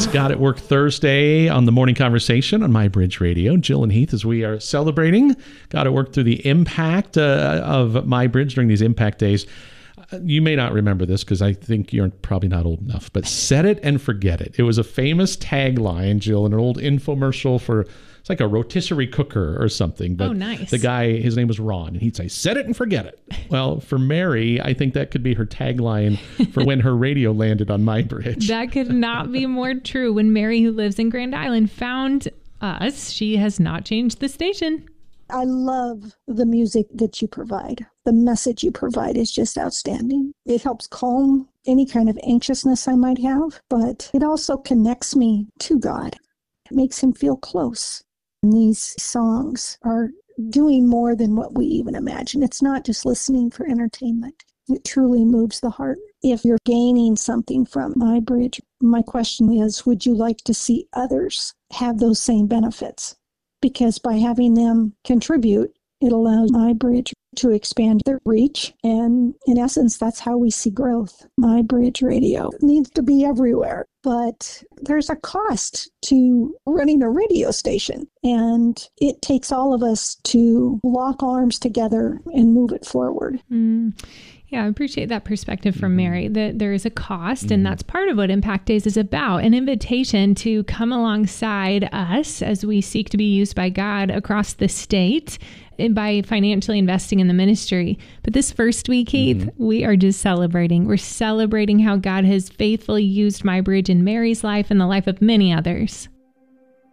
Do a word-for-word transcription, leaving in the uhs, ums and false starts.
It's God at Work Thursday on the Morning Conversation on My Bridge Radio. Jill and Heath, as we are celebrating God at Work through the impact uh, of My Bridge during these impact days. Uh, you may not remember this because I think you're probably not old enough, but set it and forget it. It was a famous tagline, Jill, in an old infomercial for, it's like a rotisserie cooker or something. But oh, nice. The guy, his name was Ron, and he'd say, set it and forget it. Well, for Mary, I think that could be her tagline for when her radio landed on My Bridge. That could not be more true. When Mary, who lives in Grand Island, found us, she has not changed the station. I love the music that you provide. The message you provide is just outstanding. It helps calm any kind of anxiousness I might have, but it also connects me to God. It makes him feel close. And these songs are doing more than what we even imagine. It's not just listening for entertainment. It truly moves the heart. If you're gaining something from My Bridge, my question is, would you like to see others have those same benefits? Because by having them contribute, it allows My Bridge to expand their reach. And in essence, that's how we see growth. My Bridge Radio needs to be everywhere. But there's a cost to running a radio station. And it takes all of us to lock arms together and move it forward. Mm. Yeah, I appreciate that perspective from Mary, that there is a cost, and that's part of what Impact Days is about, an invitation to come alongside us as we seek to be used by God across the state and by financially investing in the ministry. But this first week, Keith, mm-hmm. we are just celebrating. We're celebrating how God has faithfully used My Bridge in Mary's life and the life of many others.